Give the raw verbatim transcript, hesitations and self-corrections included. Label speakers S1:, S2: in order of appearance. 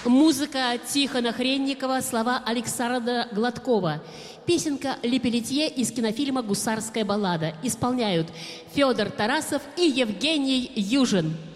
S1: Музыка Тихона Хренникова, слова Александра Гладкова. Песенка «Ле Пелетье» из кинофильма «Гусарская баллада». Исполняют Федор Тарасов и Евгений Южин.